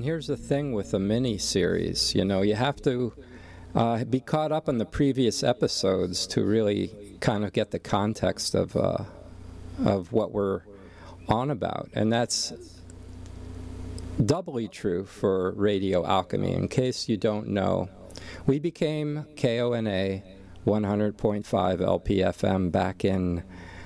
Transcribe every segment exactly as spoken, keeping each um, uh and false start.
and here's the thing with the mini-series, you know, you have to uh, be caught up on the previous episodes to really kind of get the context of uh, of what we're on about. And that's doubly true for Radio Alchemy. In case you don't know, we became K O N A one hundred point five L P F M back in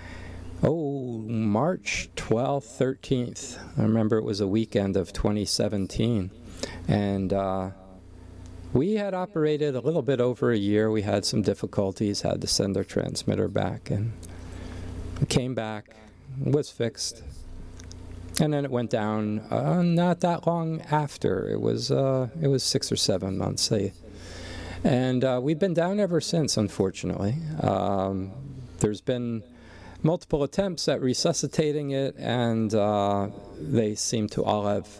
Oh, March twelfth, thirteenth. I remember it was a weekend of twenty seventeen. And uh, we had operated a little bit over a year. We had some difficulties, had to send our transmitter back. And it came back, was fixed. And then it went down uh, not that long after. It was, uh, it was six or seven months. They, and uh, we've been down ever since, unfortunately. Um, there's been multiple attempts at resuscitating it, and uh, they seem to all have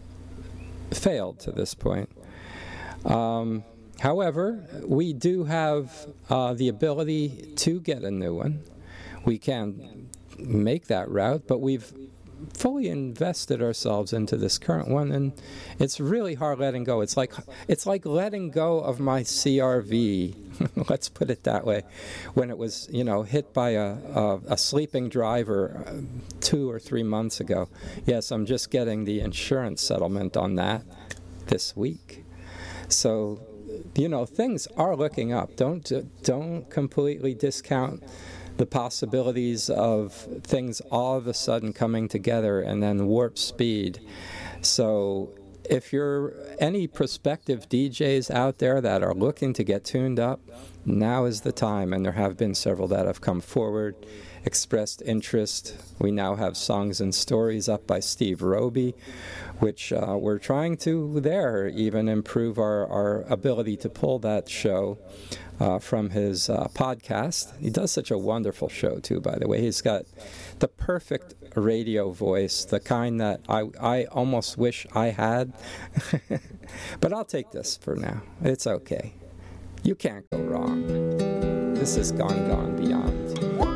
failed to this point. Um, however, we do have uh, the ability to get a new one. We can make that route, but we've fully invested ourselves into this current one, and it's really hard letting go. It's like it's like letting go of my C R V. Let's put it that way. When it was, you know, hit by a a, a sleeping driver uh, two or three months ago. Yes, I'm just getting the insurance settlement on that this week. So, you know, things are looking up. Don't don't completely discount the possibilities of things all of a sudden coming together and then warp speed. So if you're any prospective D Js out there that are looking to get tuned up, now is the time, and there have been several that have come forward, expressed interest. We now have Songs and Stories up by Steve Roby, which uh, we're trying to there even improve our, our ability to pull that show uh, from his uh, podcast. He does such a wonderful show too, by the way. He's got the perfect radio voice, the kind that I, I almost wish I had. But I'll take this for now. It's okay. You can't go wrong. This is Gone Gone Beyond.